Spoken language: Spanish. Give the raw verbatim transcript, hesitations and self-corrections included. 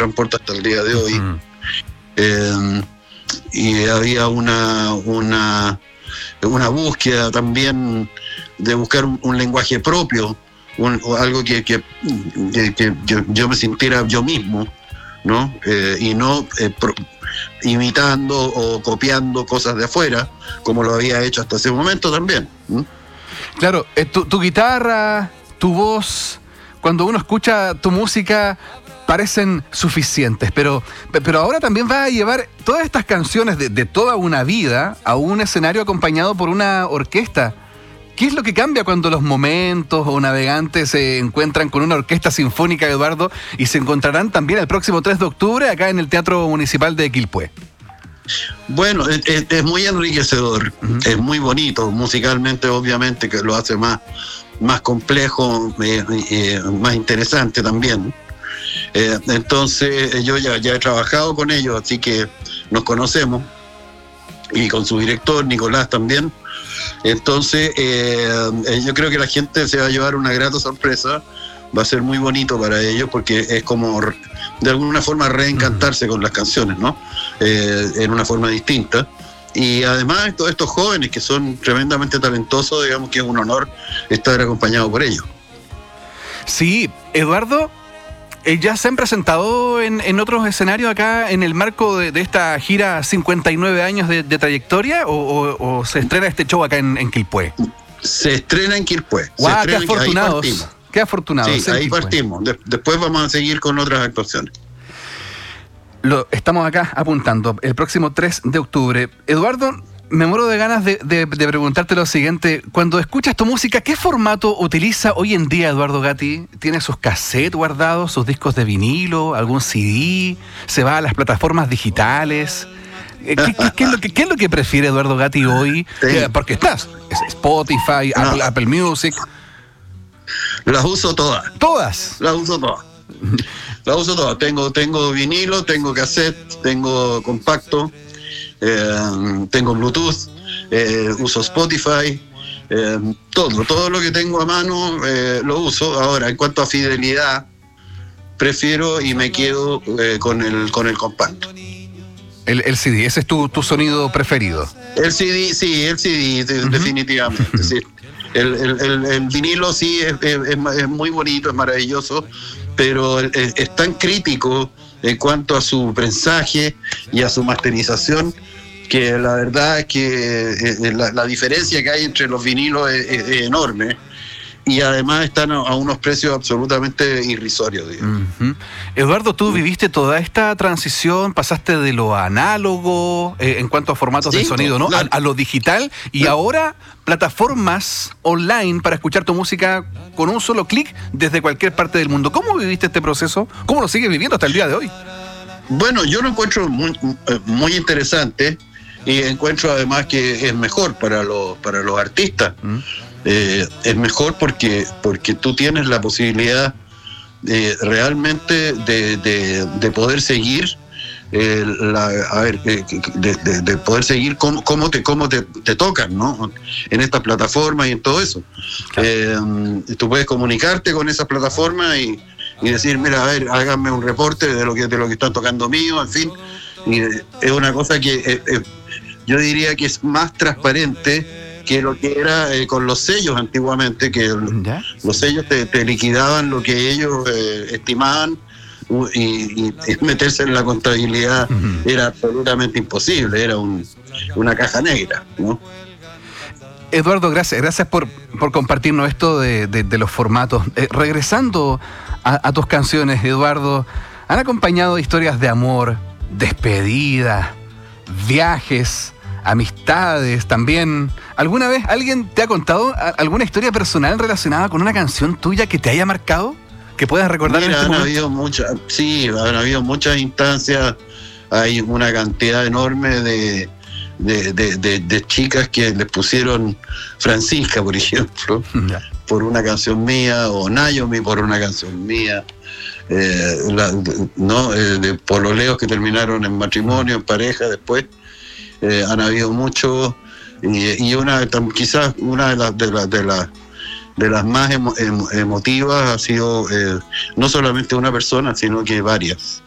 transporta hasta el día de hoy. Uh-huh. Eh, y había una, una, una búsqueda también de buscar un, un lenguaje propio, un, algo que, que, que, que yo, yo me sintiera yo mismo, ¿no? Eh, y no eh, pro, imitando o copiando cosas de afuera, como lo había hecho hasta ese momento también. ¿Mm? Claro, eh, tu, tu guitarra, tu voz, cuando uno escucha tu música, parecen suficientes, pero, pero ahora también va a llevar todas estas canciones de, de toda una vida a un escenario acompañado por una orquesta. ¿Qué es lo que cambia cuando los momentos o navegantes se encuentran con una orquesta sinfónica, Eduardo, y se encontrarán también el próximo tres de octubre acá en el Teatro Municipal de Quilpué? Bueno, es, es muy enriquecedor, uh-huh. Es muy bonito, musicalmente obviamente que lo hace más, más complejo, eh, eh, más interesante también. Eh, entonces yo ya, ya he trabajado con ellos, así que nos conocemos, y con su director, Nicolás, también. Entonces eh, yo creo que la gente se va a llevar una grata sorpresa, va a ser muy bonito para ellos, porque es como de alguna forma reencantarse con las canciones, ¿no? Eh, en una forma distinta. Y además todos estos jóvenes que son tremendamente talentosos, digamos que es un honor estar acompañado por ellos. Sí, Eduardo, Eh, ¿ya se han presentado en, en otros escenarios acá en el marco de, de esta gira cincuenta y nueve años de, de trayectoria o, o, o se estrena este show acá en, en Quilpué? Se estrena en Quilpué. ¡Guau, qué afortunados! ¡Qué afortunados! Sí, ahí partimos. De, después vamos a seguir con otras actuaciones. Lo estamos acá apuntando, el próximo tres de octubre. Eduardo, me muero de ganas de, de, de preguntarte lo siguiente. Cuando escuchas tu música, ¿qué formato utiliza hoy en día Eduardo Gatti? ¿Tiene sus cassettes guardados, sus discos de vinilo, algún C D? ¿Se va a las plataformas digitales? ¿Qué, qué, qué, es, lo que, qué es lo que prefiere Eduardo Gatti hoy? Sí. Porque estás, Spotify, no. Apple, Apple Music. Las uso todas. ¿Todas? Las uso todas. Las uso todas. Tengo, tengo vinilo, tengo cassette, tengo compacto. Eh, tengo Bluetooth, eh, uso Spotify, eh, todo, todo lo que tengo a mano eh, lo uso. Ahora, en cuanto a fidelidad, prefiero y me quedo eh, con el con el compacto. El, el C D, ese es tu, tu sonido preferido. El C D, sí, el C D, de, uh-huh. definitivamente. Sí. El, el, el, el vinilo sí es, es, es muy bonito, es maravilloso, pero es, es tan crítico en cuanto a su prensaje y a su masterización, que la verdad es que la, la diferencia que hay entre los vinilos es, es, es enorme, y además están a, a unos precios absolutamente irrisorios, digamos. Uh-huh. Eduardo, tú viviste toda esta transición, pasaste de lo análogo eh, en cuanto a formatos sí, de sonido, ¿no? La, a, a lo digital, y la, ahora plataformas online para escuchar tu música con un solo clic desde cualquier parte del mundo. ¿Cómo viviste este proceso? ¿Cómo lo sigues viviendo hasta el día de hoy? Bueno, yo lo encuentro muy, muy interesante, y encuentro además que es mejor para los, para los artistas. ¿Mm? Eh, es mejor porque, porque tú tienes la posibilidad eh, realmente de, de, de poder seguir eh, la, a ver, eh, de, de, de poder seguir cómo, cómo, te, cómo te, te tocan, ¿no? En estas plataformas y en todo eso. Claro. Eh, tú puedes comunicarte con esas plataformas y, y decir, mira, a ver, háganme un reporte de lo que, de lo que están tocando mío, en fin. Y es una cosa que eh, eh, yo diría que es más transparente que lo que era eh, con los sellos antiguamente, que ¿Ya? los sellos te, te liquidaban lo que ellos eh, estimaban, y, y, y meterse en la contabilidad uh-huh. era absolutamente imposible, era un, una caja negra, ¿no? Eduardo, gracias, gracias por, por compartirnos esto de, de, de los formatos. Eh, regresando a, a tus canciones, Eduardo, han acompañado historias de amor, despedidas, viajes, amistades también. ¿Alguna vez alguien te ha contado alguna historia personal relacionada con una canción tuya que te haya marcado? ¿Que puedas recordar? Mira, en este han momento? habido muchas, sí, han habido muchas instancias. Hay una cantidad enorme de, de, de, de, de chicas que les pusieron Francisca, por ejemplo, ya. por una canción mía, o Naomi por una canción mía. Eh, la, no, eh, de pololeos que terminaron en matrimonio, en pareja después. Eh, han habido muchos, y, y una quizás una de las de las de las de las más emo, emo, emotivas ha sido eh, no solamente una persona, sino que varias.